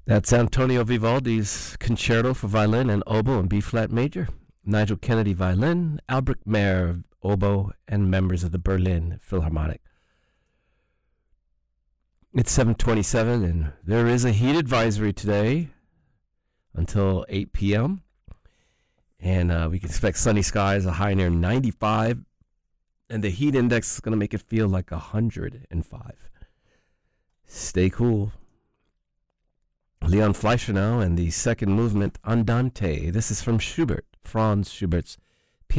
That's Antonio Vivaldi's Concerto for Violin and Oboe in B-flat major. Nigel Kennedy violin, Albrecht Meyer oboe, and members of the Berlin Philharmonic. It's 7:27, and there is a heat advisory today until 8 p.m. And we can expect sunny skies, a high near 95, and the heat index is going to make it feel like 105. Stay cool. Leon Fleischer now, and the second movement, Andante. This is from Schubert, Franz Schubert's